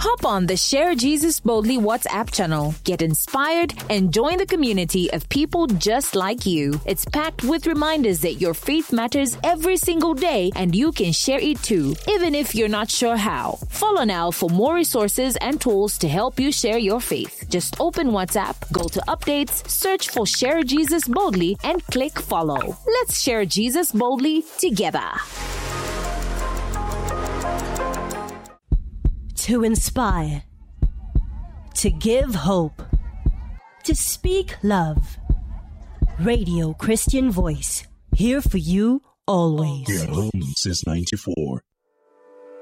Hop on the Share Jesus Boldly WhatsApp channel, get inspired, and join the community of people just like you. It's packed with reminders that your faith matters every single day and you can share it too, even if you're not sure how. Follow now for more resources and tools to help you share your faith. Just open WhatsApp, go to updates, search for Share Jesus Boldly, and click follow. Let's share Jesus boldly together. To inspire, to give hope, to speak love. Radio Christian Voice, here for you always. Here at home since 94.